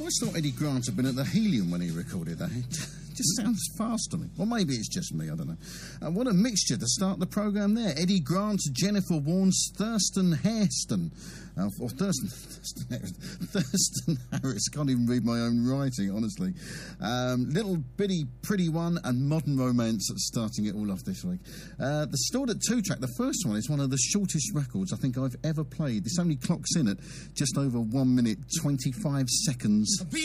always thought Eddie Grant had been at the Helium when he recorded that. It just sounds fast to me. Or maybe it's just me, I don't know. What a mixture to start the programme there. Eddie Grant, Jennifer Warnes, Thurston Hairston. Or Thurston Harris. Can't even read my own writing, honestly. Little Bitty Pretty One and Modern Romance starting it all off this week. The Stored at 2 track, the first one, is one of the shortest records I think I've ever played. This only clocks in at just over 1 minute, 25 seconds.